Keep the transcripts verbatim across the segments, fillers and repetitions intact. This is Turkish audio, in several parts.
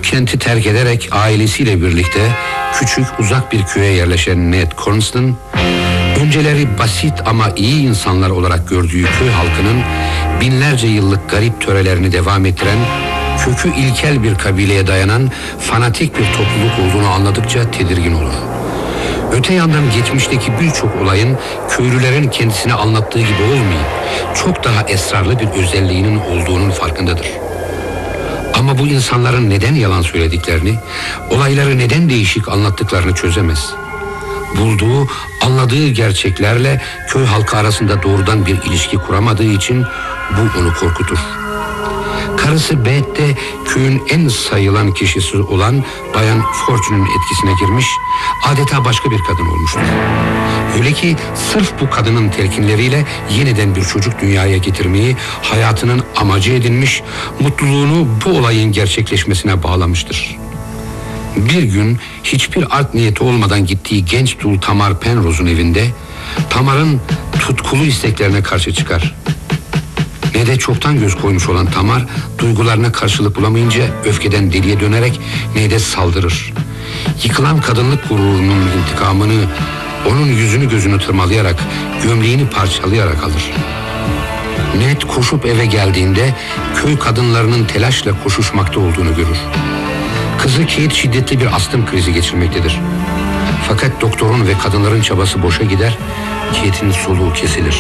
kenti terk ederek ailesiyle birlikte küçük uzak bir köye yerleşen Ned Cornston, önceleri basit ama iyi insanlar olarak gördüğü köy halkının binlerce yıllık garip törelerini devam ettiren, kökü ilkel bir kabileye dayanan fanatik bir topluluk olduğunu anladıkça tedirgin olur. Öte yandan geçmişteki birçok olayın köylülerin kendisine anlattığı gibi olmayıp çok daha esrarlı bir özelliğinin olduğunun farkındadır. Ama bu insanların neden yalan söylediklerini, olayları neden değişik anlattıklarını çözemez. Bulduğu, anladığı gerçeklerle köy halkı arasında doğrudan bir ilişki kuramadığı için bu onu korkutur. Karısı Beth de köyün en sayılan kişisi olan Bayan Fortune'un etkisine girmiş, adeta başka bir kadın olmuştur. Öyle ki sırf bu kadının telkinleriyle yeniden bir çocuk dünyaya getirmeyi hayatının amacı edinmiş, mutluluğunu bu olayın gerçekleşmesine bağlamıştır. Bir gün hiçbir art niyeti olmadan gittiği genç dul Tamar Penrose'un evinde Tamar'ın tutkulu isteklerine karşı çıkar. Ne de çoktan göz koymuş olan Tamar duygularına karşılık bulamayınca öfkeden deliye dönerek ne de saldırır. Yıkılan kadınlık gururunun intikamını onun yüzünü gözünü tırmalayarak, gömleğini parçalayarak alır. Ned koşup eve geldiğinde köy kadınlarının telaşla koşuşmakta olduğunu görür. Kızı Kate şiddetli bir astım krizi geçirmektedir. Fakat doktorun ve kadınların çabası boşa gider, Kate'in soluğu kesilir.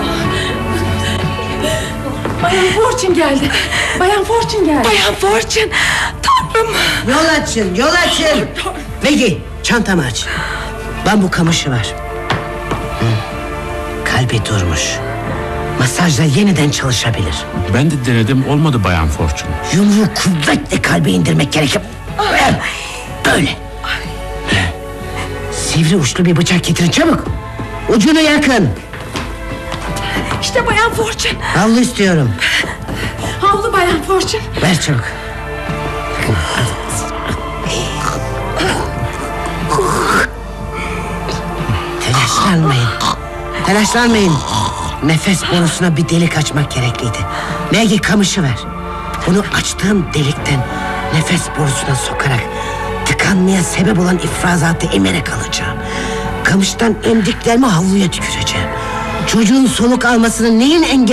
Bayan Fortune geldi. Bayan Fortune geldi. Bayan Fortune. Tanrım. Yol açın, yol açın. Maggie, çantamı aç. Bambu kamışı var. Hı. Kalbi durmuş. Masajla yeniden çalışabilir. Ben de denedim, olmadı Bayan Fortune. Yumruğu kuvvetle kalbe indirmek gerekir. Böyle. Sivri uçlu bir bıçak getirin çabuk. Ucunu yakın. İşte Bayan Fortune. Havlu istiyorum. Havlu Bayan Fortune. Ver çabuk. Telaşlanmayın. Telaşlanmayın. Nefes borusuna bir delik açmak gerekliydi. Maggie kamışı ver. Bunu açtığım delikten nefes borusuna sokarak tıkanmaya sebep olan ifrazatı emerek alacağım. Kamıştan emdiklerimi havluya tüküreceğim. Çocuğun soluk almasını neyin engel